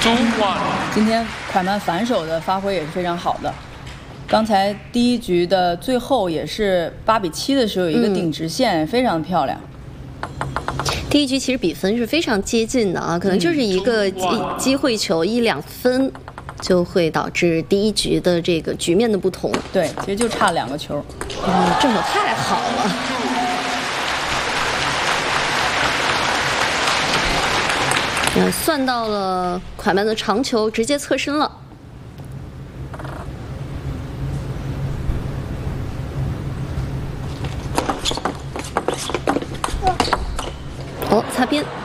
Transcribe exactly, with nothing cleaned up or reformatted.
今天蒯曼反手的发挥也是非常好的。刚才第一局的最后也是八比七的时候有一个顶直线，嗯、非常漂亮。 第一局其实比分是非常接近的啊，可能就是一个机机会球一两分，就会导致第一局的这个局面的不同。 对，其实就差两个球。 嗯，正手太好了。嗯，算到了蒯曼的长球，直接侧身了。哦，擦边。